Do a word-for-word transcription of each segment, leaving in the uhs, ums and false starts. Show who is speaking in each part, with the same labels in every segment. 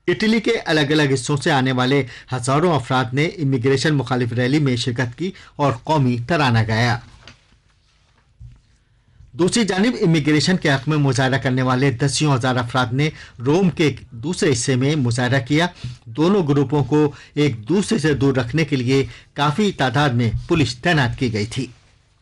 Speaker 1: Italy के अलग अलग हिस्सों से आने वाले हजारों अफराद ने इमिग्रेशन मुखालिफ रैली में शिरकत की और कौमी तराना गाया। दूसरी जानिब इमिग्रेशन के हक में मुजाहरा करने वाले दसियों हजार अफराद ने रोम के एक दूसरे हिस्से में मुजाहरा किया। दोनों ग्रुपों को एक दूसरे से दूर रखने के लिए काफी तादाद में पुलिस तैनात की गई थी।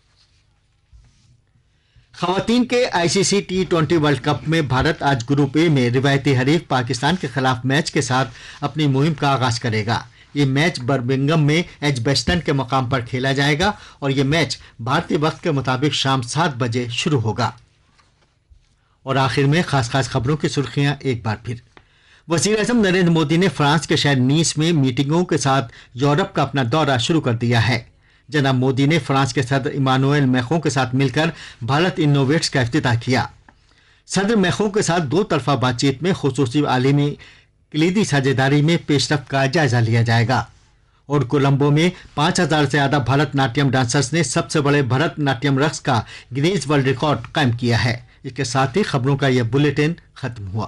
Speaker 1: खवातीन के ICC T twenty world cup में भारत आज ग्रुप ए में रिवायती हरीफ पाकिस्तान के खिलाफ मैच के साथ अपनी मुहिम का आगाज करेगा। ये मैच बर्मिंघम में एजबेस्टन के मुकाम पर खेला जाएगा और ये मैच भारतीय वक्त के मुताबिक शाम सात बजे शुरू होगा। और आखिर में खास खास खबरों की सुर्खियां एक बार फिर। वज़ीर आज़म नरेंद्र मोदी ने फ्रांस के शहर नीस में मीटिंगों के साथ यूरोप का अपना दौरा शुरू कर दिया है। जनाब मोदी ने फ्रांस के सदर इमानुएल मैक्रों के साथ मिलकर भारत इनोवेट्स का इफ्तिताह किया। सदर मैक्रों के साथ दो तरफा बातचीत में खुसूसी आलमी कलीदी साझेदारी में पेशरफ का जायजा लिया जाएगा। और कोलंबो में पांच हजार से ज्यादा भरतनाट्यम डांसर्स ने सबसे बड़े भरतनाट्यम रक्स का गिनीज वर्ल्ड रिकॉर्ड कायम किया है। इसके साथ ही खबरों का यह बुलेटिन खत्म हुआ।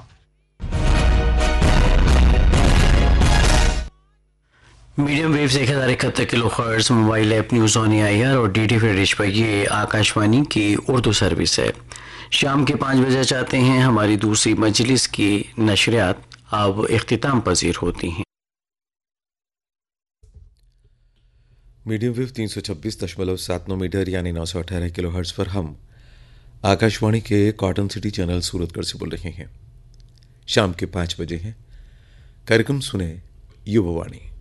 Speaker 2: मीडियम वेव से एक हजार इकहत्तर kilo hertz mobile app news on AIR और डीडी फ्री डिश पर ये आकाशवाणी की उर्दू सर्विस है। शाम के पाँच बजे चाहते हैं हमारी दूसरी मजलिस की नशरियात अब इख्तिताम पजीर होती हैं।
Speaker 3: मीडियम वेव तीन सौ छब्बीस दशमलव सात नौ मीटर यानी नौ सौ अठारह किलो हर्ट्ज पर हम आकाशवाणी के कॉटन सिटी चैनल सूरतगढ़ से बोल रहे हैं। शाम के पाँच बजे हैं। कार्यक्रम सुने युवावाणी।